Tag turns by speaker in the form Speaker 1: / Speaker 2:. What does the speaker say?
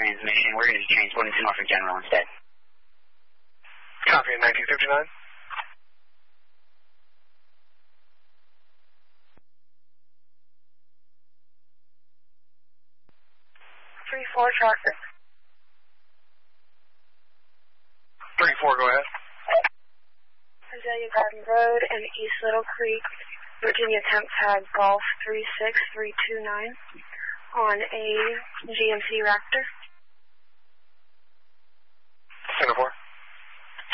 Speaker 1: transmission. We're going to be transporting to Norfolk General instead.
Speaker 2: Copy, 1959.
Speaker 3: 3-4 traffic.
Speaker 2: 3-4, go ahead.
Speaker 3: Azalea Garden Road and East Little Creek, Virginia temp tag Golf 36329 on a GMC Raptor.
Speaker 2: Center 4.